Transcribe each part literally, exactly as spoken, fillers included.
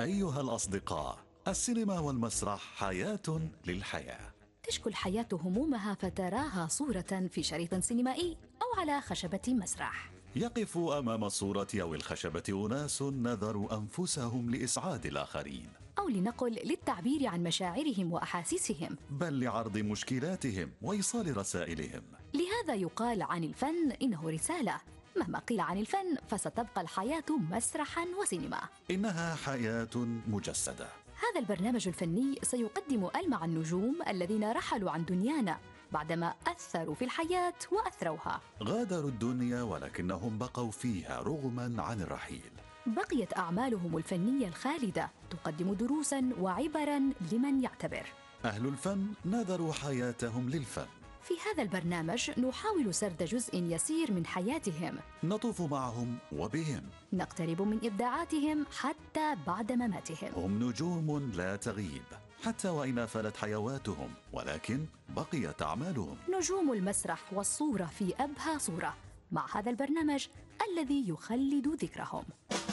أيها الأصدقاء، السينما والمسرح حياة للحياة. تشكو الحياة همومها فتراها صورة في شريط سينمائي أو على خشبة مسرح. يقف أمام الصورة أو الخشبة أناس نذروا أنفسهم لإسعاد الآخرين، أو لنقل للتعبير عن مشاعرهم وأحاسيسهم، بل لعرض مشكلاتهم وإيصال رسائلهم. لهذا يقال عن الفن إنه رسالة. مهما قيل عن الفن فستبقى الحياة مسرحا وسينما. إنها حياة مجسدة. هذا البرنامج الفني سيقدم ألمع النجوم الذين رحلوا عن دنيانا بعدما أثروا في الحياة وأثروها. غادروا الدنيا ولكنهم بقوا فيها رغما عن الرحيل. بقيت أعمالهم الفنية الخالدة تقدم دروسا وعبرا لمن يعتبر. أهل الفن نذروا حياتهم للفن. في هذا البرنامج نحاول سرد جزء يسير من حياتهم، نطوف معهم وبهم، نقترب من إبداعاتهم حتى بعد مماتهم. هم نجوم لا تغيب حتى وإن فلت حيواتهم، ولكن بقيت أعمالهم. نجوم المسرح والصورة في أبهى صورة، مع هذا البرنامج الذي يخلد ذكرهم.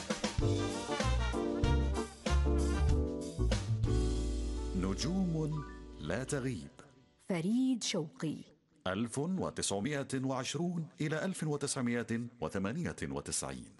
نجوم لا تغيب. فريد شوقي. ألف وتسعمائة وعشرون إلى ألف وتسعمائة وثمانية وتسعين.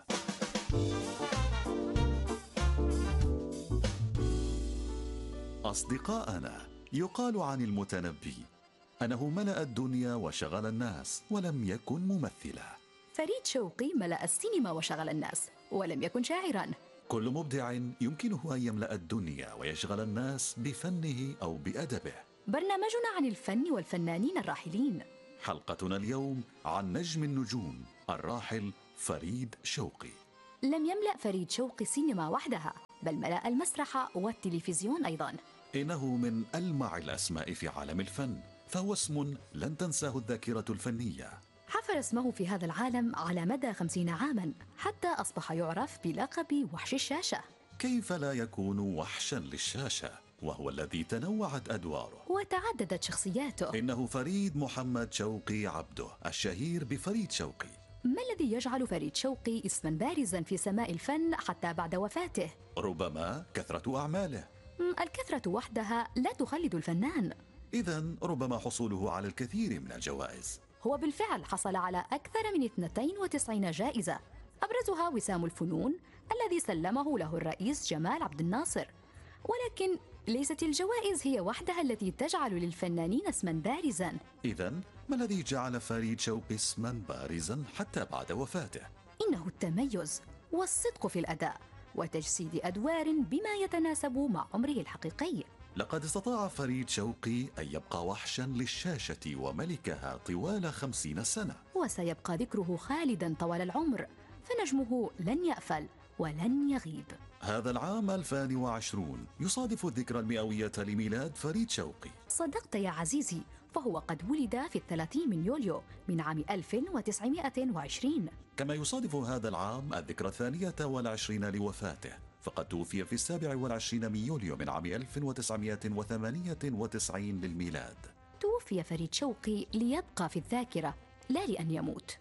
أصدقاءنا، يقال عن المتنبي أنه ملأ الدنيا وشغل الناس ولم يكن ممثلا. فريد شوقي ملأ السينما وشغل الناس ولم يكن شاعرا. كل مبدع يمكنه أن يملأ الدنيا ويشغل الناس بفنه أو بأدبه. برنامجنا عن الفن والفنانين الراحلين. حلقتنا اليوم عن نجم النجوم الراحل فريد شوقي. لم يملأ فريد شوقي السينما وحدها، بل ملأ المسرح والتلفزيون أيضا. إنه من ألمع الأسماء في عالم الفن، فهو اسم لن تنساه الذاكرة الفنية. حفر اسمه في هذا العالم على مدى خمسين عاما حتى أصبح يعرف بلقب وحش الشاشة. كيف لا يكون وحشا للشاشة وهو الذي تنوعت أدواره وتعددت شخصياته؟ إنه فريد محمد شوقي عبده، الشهير بفريد شوقي. ما الذي يجعل فريد شوقي اسما بارزا في سماء الفن حتى بعد وفاته؟ ربما كثرة أعماله. الكثرة وحدها لا تخلد الفنان. إذن ربما حصوله على الكثير من الجوائز. هو بالفعل حصل على أكثر من اثنتين وتسعين جائزة، أبرزها وسام الفنون الذي سلمه له الرئيس جمال عبد الناصر. ولكن ليست الجوائز هي وحدها التي تجعل للفنانين اسما بارزا. إذن ما الذي جعل فريد شوقي اسما بارزا حتى بعد وفاته؟ إنه التميز والصدق في الأداء وتجسيد أدوار بما يتناسب مع عمره الحقيقي. لقد استطاع فريد شوقي أن يبقى وحشا للشاشة وملكها طوال خمسين سنة، وسيبقى ذكره خالدا طوال العمر، فنجمه لن يأفل ولن يغيب. هذا العام ألفين وعشرين يصادف الذكرى المئوية لميلاد فريد شوقي. صدقت يا عزيزي، فهو قد ولد في الثلاثين من يوليو من عام ألف وتسعمائة وعشرين. كما يصادف هذا العام الذكرى الثانية والعشرين لوفاته، فقد توفي في السابع والعشرين من يوليو من عام ألف وتسعمائة وثمانية وتسعين للميلاد. توفي فريد شوقي ليبقى في الذاكرة لا لأن يموت.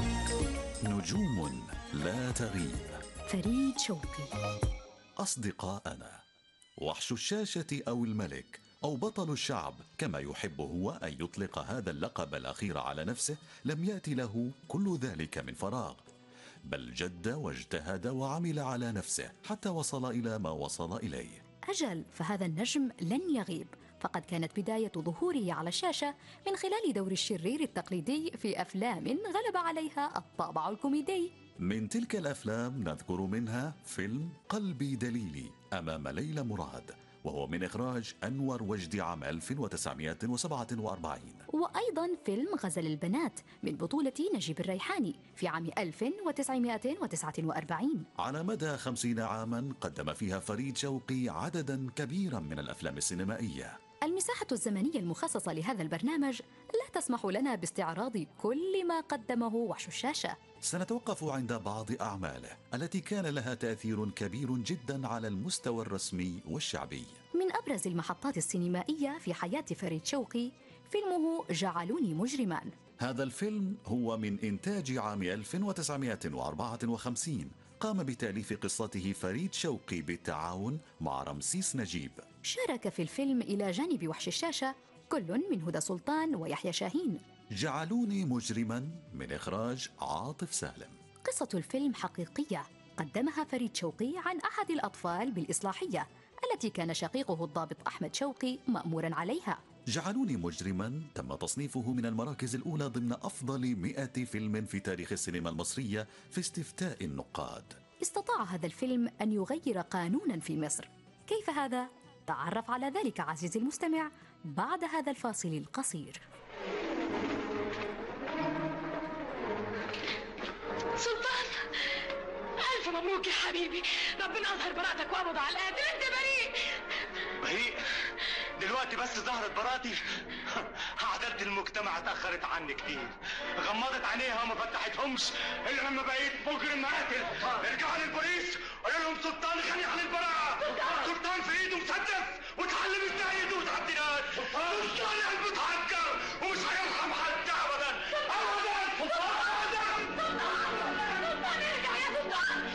نجوم لا تغيب. فريد شوقي. أصدقاءنا، وحش الشاشة أو الملك أو بطل الشعب كما يحب هو أن يطلق هذا اللقب الأخير على نفسه، لم يأتي له كل ذلك من فراغ، بل جد واجتهد وعمل على نفسه حتى وصل إلى ما وصل إليه. أجل، فهذا النجم لن يغيب، فقد كانت بداية ظهوره على الشاشة من خلال دور الشرير التقليدي في أفلام غلب عليها الطابع الكوميدي. من تلك الأفلام نذكر منها فيلم قلبي دليلي أمام ليلى مراد، وهو من إخراج أنور وجدي عام ألف وتسعمائة وسبعة وأربعين. وأيضا فيلم غزل البنات من بطولة نجيب الريحاني في عام ألف وتسعمائة وتسعة وأربعين. على مدى خمسين عاما قدم فيها فريد شوقي عددا كبيرا من الأفلام السينمائية. المساحة الزمنية المخصصة لهذا البرنامج لا تسمح لنا باستعراض كل ما قدمه وحش الشاشة. سنتوقف عند بعض أعماله التي كان لها تأثير كبير جدا على المستوى الرسمي والشعبي. من أبرز المحطات السينمائية في حياة فريد شوقي فيلمه جعلوني مجرما. هذا الفيلم هو من إنتاج عام ألف وتسعمائة وأربعة وخمسين، قام بتأليف قصته فريد شوقي بالتعاون مع رمسيس نجيب. شارك في الفيلم إلى جانب وحش الشاشة كل من هدى سلطان ويحيى شاهين. جعلوني مجرما من إخراج عاطف سالم. قصة الفيلم حقيقية قدمها فريد شوقي عن أحد الأطفال بالإصلاحية التي كان شقيقه الضابط أحمد شوقي مأموراً عليها. جعلوني مجرما تم تصنيفه من المراكز الأولى ضمن أفضل مئة فيلم في تاريخ السينما المصرية في استفتاء النقاد. استطاع هذا الفيلم أن يغير قانوناً في مصر. كيف هذا؟ تعرف على ذلك عزيزي المستمع بعد هذا الفاصل القصير. سلطان، ألف مبروك يا حبيبي، ربنا أظهر براءتك وقبض على القاتل، أنت بريء. بريء؟ دلوقتي بس ظهرت براءتي؟ عدالة المجتمع اتأخرت عني كتير، غمضت عينيها وما فتحتهمش إلا لما بقيت مجرم قاتل. ارجعوا للبوليس قولوا لهم سلطان خانق عن البراءة. سلطان في إيده مسدس وتعلم ازاي يدوس على الدينار. سلطان قلبه اتحجر ومش هيرحم حد أبدا أبدا أبدا. سلطان ارجع يا سلطان.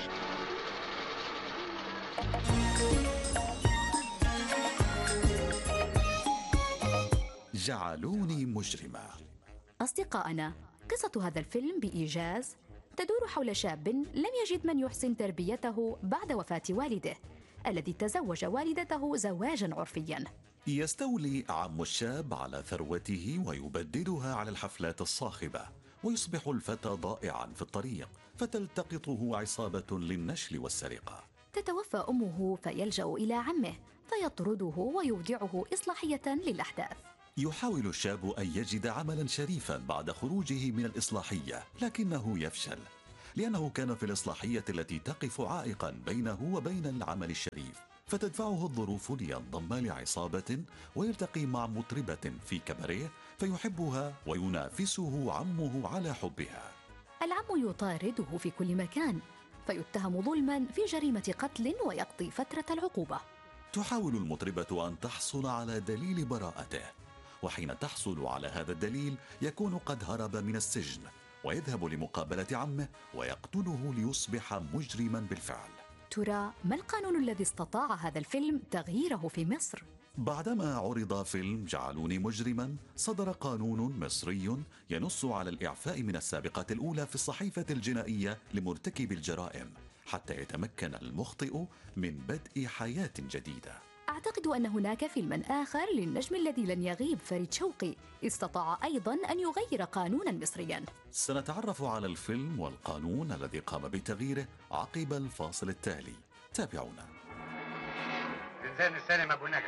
جعلوني مجرما. أصدقائنا، قصة هذا الفيلم بإيجاز تدور حول شاب لم يجد من يحسن تربيته بعد وفاة والده الذي تزوج والدته زواجا عرفيا. يستولي عم الشاب على ثروته ويبددها على الحفلات الصاخبة، ويصبح الفتى ضائعا في الطريق فتلتقطه عصابة للنشل والسرقة. تتوفى أمه فيلجأ إلى عمه فيطرده ويودعه إصلاحية للأحداث. يحاول الشاب أن يجد عملا شريفا بعد خروجه من الإصلاحية، لكنه يفشل لأنه كان في الإصلاحية التي تقف عائقا بينه وبين العمل الشريف، فتدفعه الظروف لينضم لعصابة ويلتقي مع مطربة في كباريه فيحبها وينافسه عمه على حبها. العم يطارده في كل مكان فيتهم ظلما في جريمة قتل ويقضي فترة العقوبة. تحاول المطربة أن تحصل على دليل براءته، وحين تحصل على هذا الدليل يكون قد هرب من السجن ويذهب لمقابلة عمه ويقتله ليصبح مجرما بالفعل. ترى ما القانون الذي استطاع هذا الفيلم تغييره في مصر؟ بعدما عرض فيلم جعلوني مجرما، صدر قانون مصري ينص على الإعفاء من السابقة الأولى في الصحيفة الجنائية لمرتكب الجرائم حتى يتمكن المخطئ من بدء حياة جديدة. أعتقد أن هناك فيلما آخر للنجم الذي لن يغيب فريد شوقي استطاع أيضا أن يغير قانونا مصريا. سنتعرف على الفيلم والقانون الذي قام بتغييره عقب الفاصل التالي. تابعونا. زنزان السينما أبو نجم.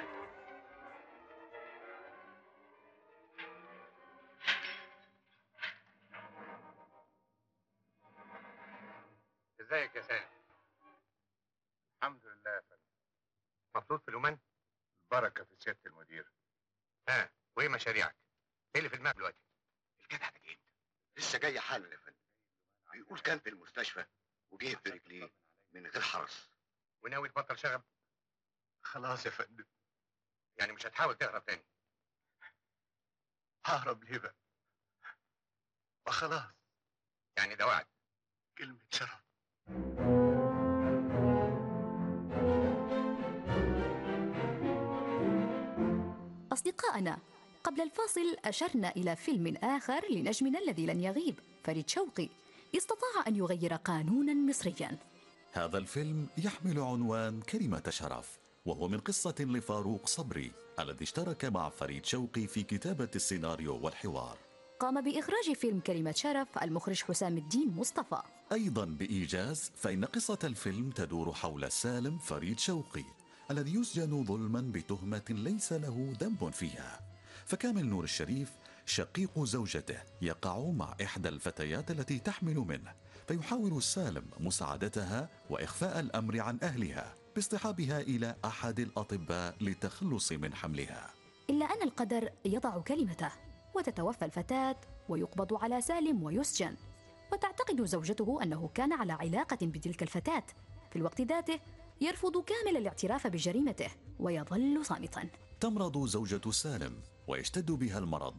ازيك يا سالم؟ الحمد لله يا فندم. مبسوط في الأمان؟ البركة في سيادة المدير. ها، وإيه مشاريعك؟ إيه اللي في دماغك دلوقتي؟ الجدع ده جه امتى؟ لسه جاي حالا يا فندم. بيقول كان في المستشفى وجه في رجليه من غير حرس. وناوي تبطل شغب؟ خلاص يا فندم. يعني مش هتحاول تهرب تاني؟ ههرب ليه بقى؟ ما خلاص. يعني ده وعد؟ كلمة شرف. أصدقائنا، قبل الفاصل أشرنا إلى فيلم آخر لنجمنا الذي لن يغيب فريد شوقي استطاع أن يغير قانونا مصريا. هذا الفيلم يحمل عنوان كلمة شرف، وهو من قصة لفاروق صبري الذي اشترك مع فريد شوقي في كتابة السيناريو والحوار. قام بإخراج فيلم كلمة شرف المخرج حسام الدين مصطفى. أيضا بإيجاز فإن قصة الفيلم تدور حول سالم فريد شوقي الذي يسجن ظلما بتهمة ليس له ذنب فيها، فكامل نور الشريف شقيق زوجته يقع مع إحدى الفتيات التي تحمل منه، فيحاول سالم مساعدتها وإخفاء الأمر عن أهلها باصطحابها إلى أحد الأطباء للتخلص من حملها. إلا أن القدر يضع كلمته وتتوفى الفتاة ويقبض على سالم ويسجن، وتعتقد زوجته أنه كان على علاقة بتلك الفتاة. في الوقت ذاته يرفض كامل الاعتراف بجريمته ويظل صامتا. تمرض زوجة سالم ويشتد بها المرض،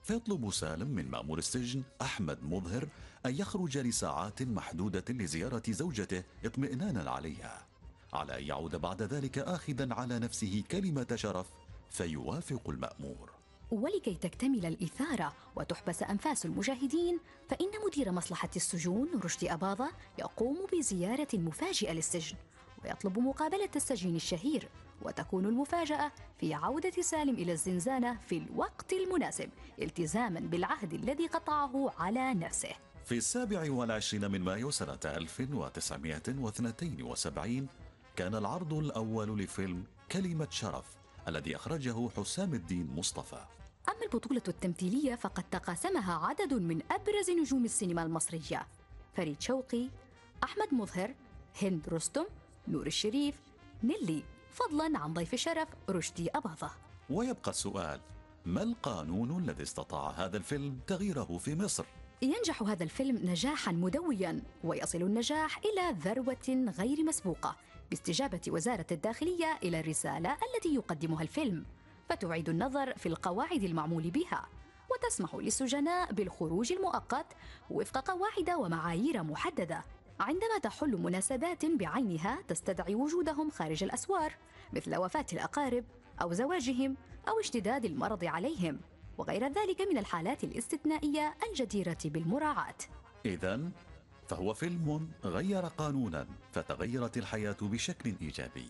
فيطلب سالم من مأمور السجن أحمد مظهر أن يخرج لساعات محدودة لزيارة زوجته اطمئنانا عليها، على أن يعود بعد ذلك آخذا على نفسه كلمة شرف، فيوافق المأمور. ولكي تكتمل الإثارة وتحبس أنفاس المشاهدين، فإن مدير مصلحة السجون رشدي أباظة يقوم بزيارة مفاجئة للسجن ويطلب مقابلة السجين الشهير، وتكون المفاجأة في عودة سالم إلى الزنزانة في الوقت المناسب التزاما بالعهد الذي قطعه على نفسه. في السابع والعشرين من مايو سنة ألف وتسعمائة واثنين وسبعين كان العرض الأول لفيلم كلمة شرف الذي أخرجه حسام الدين مصطفى. أما البطولة التمثيلية فقد تقاسمها عدد من أبرز نجوم السينما المصرية: فريد شوقي، أحمد مظهر، هند رستم، نور الشريف، نيلي، فضلاً عن ضيف الشرف رشدي أباظة. ويبقى السؤال: ما القانون الذي استطاع هذا الفيلم تغييره في مصر؟ ينجح هذا الفيلم نجاحاً مدوياً، ويصل النجاح إلى ذروة غير مسبوقة باستجابة وزارة الداخلية إلى الرسالة التي يقدمها الفيلم، فتعيد النظر في القواعد المعمول بها وتسمح للسجناء بالخروج المؤقت وفق قواعد ومعايير محددة عندما تحل مناسبات بعينها تستدعي وجودهم خارج الأسوار، مثل وفاة الأقارب أو زواجهم أو اشتداد المرض عليهم وغير ذلك من الحالات الاستثنائية الجديرة بالمراعاة. إذن فهو فيلم غير قانونا فتغيرت الحياة بشكل إيجابي.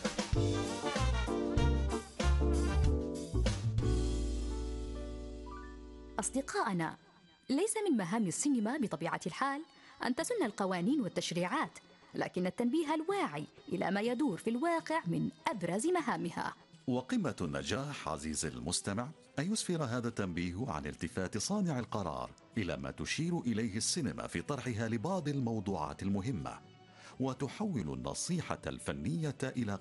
أصدقائنا، ليس من مهام السينما بطبيعة الحال أن تسن القوانين والتشريعات، لكن التنبيه الواعي إلى ما يدور في الواقع من أبرز مهامها. وقمة النجاح عزيزي المستمع أن يسفر هذا التنبيه عن التفات صانع القرار إلى ما تشير إليه السينما في طرحها لبعض الموضوعات المهمة، وتحول النصيحة الفنية إلى